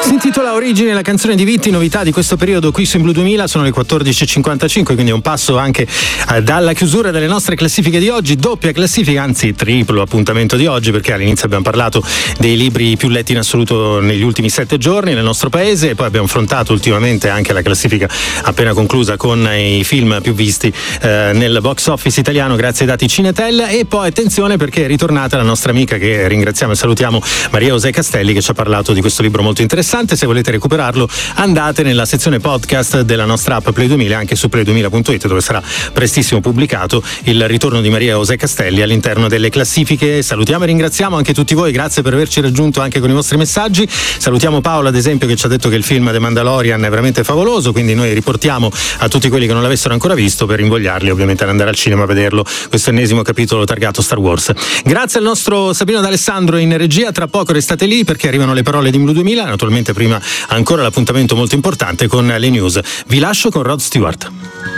Si intitola Origine, la canzone di Vitti, novità di questo periodo qui su In Blu 2000, sono le 14.55, quindi è un passo anche dalla chiusura delle nostre classifiche di oggi, doppia classifica, anzi triplo appuntamento di oggi, perché all'inizio abbiamo parlato dei libri più letti in assoluto negli ultimi 7 giorni nel nostro paese e poi abbiamo affrontato ultimamente anche la classifica appena conclusa con i film più visti nel box office italiano grazie ai dati Cinetel. E poi attenzione, perché è ritornata la nostra amica, che ringraziamo e salutiamo, Maria José Castelli, che ci ha parlato di questo libro molto interessante. Se volete recuperarlo andate nella sezione podcast della nostra app Play 2000, anche su play2000.it, dove sarà prestissimo pubblicato il ritorno di Maria José Castelli all'interno delle classifiche. Salutiamo e ringraziamo anche tutti voi, grazie per averci raggiunto anche con i vostri messaggi. Salutiamo Paola ad esempio, che ci ha detto che il film The Mandalorian è veramente favoloso, quindi noi riportiamo a tutti quelli che non l'avessero ancora visto, per invogliarli ovviamente ad andare al cinema a vederlo, questo ennesimo capitolo targato Star Wars. Grazie al nostro Sabino D'Alessandro in regia, tra poco restate lì perché arrivano le parole di In Blu 2000, naturalmente prima ancora l'appuntamento molto importante con le news. Vi lascio con Rod Stewart.